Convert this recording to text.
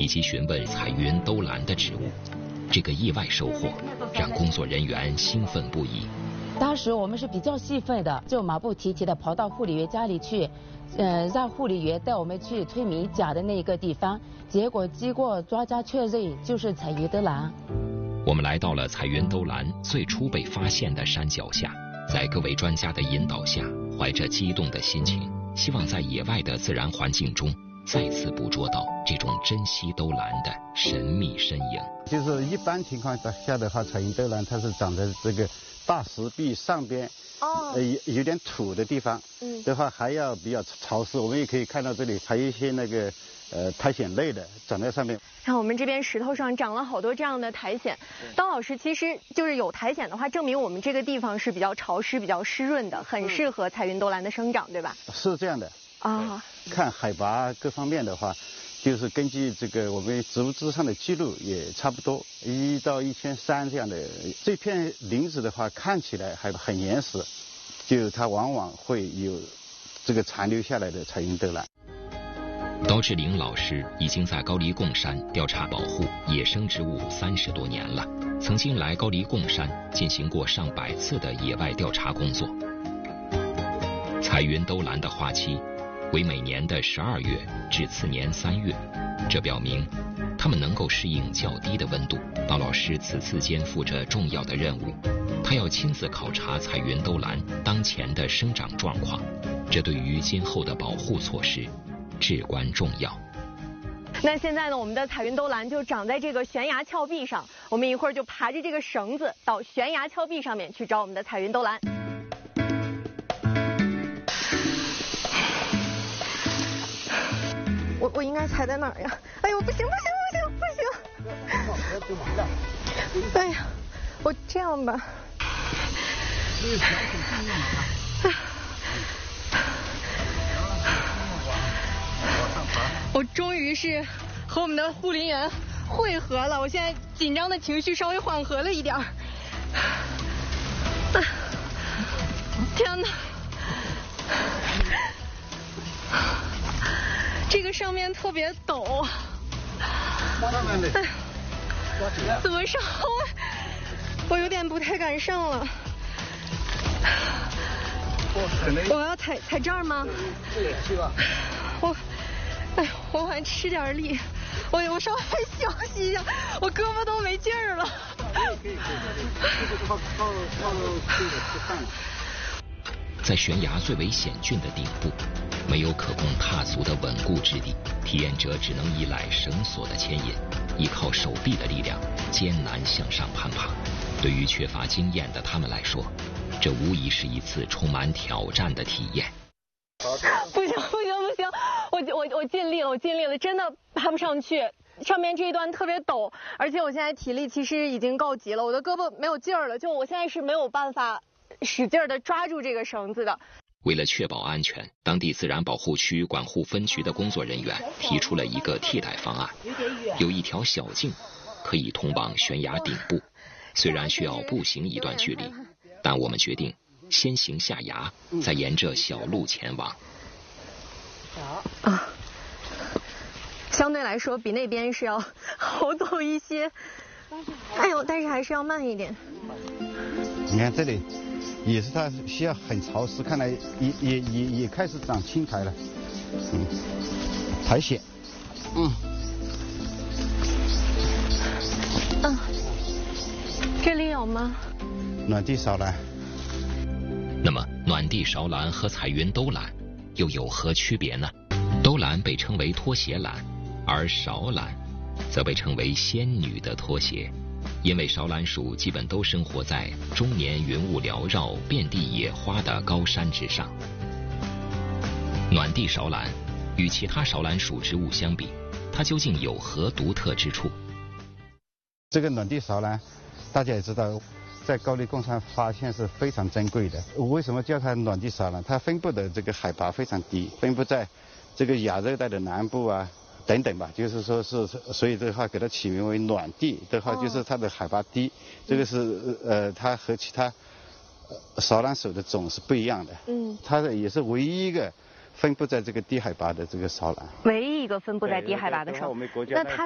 以及询问彩云兜栏的植物。这个意外收获让工作人员兴奋不已。 当时我们是比较兴奋的，就马不停蹄的跑到护理员家里去，让护理员带我们去村民讲的那个地方。结果经过专家确认，就是彩云兜栏。 我们来到了彩云兜栏最初被发现的山脚下，在各位专家的引导下，怀着激动的心情，希望在野外的自然环境中再次捕捉到这种珍稀兜栏的神秘身影。 就是一般情况下的话，彩云兜栏它是长在这个大石壁上边，有点土的地方，的话还要比较潮湿。我们也可以看到这里还有一些那个苔藓类的长在上面。 看我们这边石头上长了好多这样的苔藓。刀老师，其实就是有苔藓的话，证明我们这个地方是比较潮湿、比较湿润的，很适合彩云兜栏的生长，对吧？ 是这样的。看海拔各方面的话，就是根据这个我们植物志上的记录也差不多1到1300这样的。这片林子的话看起来还很原始，就它往往会有这个残留下来的彩云兜栏。 刀志玲老师已经在高黎贡山调查保护野生植物30多年了，曾经来高黎贡山进行过上百次的野外调查工作。彩云兜栏的花期为每年的12月至次年3月，这表明它们能够适应较低的温度。刀老师此次肩负着重要的任务，他要亲自考察彩云兜栏当前的生长状况，这对于今后的保护措施至关重要。 那现在呢，我们的彩云兜栏就长在这个悬崖峭壁上，我们一会儿就爬着这个绳子到悬崖峭壁上面去找我们的彩云兜栏。我应该踩在哪儿呀？哎呦，不行！哎呀，我这样吧。我终于是和我们的护林员汇合了，我现在紧张的情绪稍微缓和了一点儿。天哪！这个上面特别陡，怎么上？我有点不太敢上了。我要踩这儿吗？我还吃点力，我稍微休息一下，我胳膊都没劲儿了。 在悬崖最为险峻的顶部，没有可供踏足的稳固之地，体验者只能依赖绳索的牵引，依靠手臂的力量艰难向上攀爬。对于缺乏经验的他们来说，这无疑是一次充满挑战的体验。 不行，我尽力了，真的爬不上去。上面这一段特别陡，而且我现在体力其实已经告急了，我的胳膊没有劲儿了，就我现在是没有办法使劲的抓住这个绳子的。 为了确保安全，当地自然保护区管护分局的工作人员提出了一个替代方案，有一条小径可以通往悬崖顶部，虽然需要步行一段距离，但我们决定先行下崖，再沿着小路前往。 相对来说比那边是要好走一些，哎呦，但是还是要慢一点。 你看这里也是它需要很潮湿，看来也开始长青苔了。苔藓。 这里有吗？ 暖地勺兰。 那么暖地勺兰和彩云兜兰又有何区别呢？兜兰被称为拖鞋兰，而勺兰则被称为仙女的拖鞋，因为勺兰属基本都生活在终年云雾缭绕、遍地野花的高山之上。暖地勺兰与其他勺兰属植物相比，它究竟有何独特之处？ 这个暖地勺兰，大家也知道，在高黎贡山发现是非常珍贵的。为什么叫它暖地勺兰？它分布的这个海拔非常低，分布在这个亚热带的南部啊等等吧，就是说是，所以的话给它起名为暖地的话，就是它的海拔低，这个是它和其他勺兰属的种是不一样的。它也是唯一一个分布在这个低海拔的这个勺兰。 唯一一个分布在低海拔的省。那它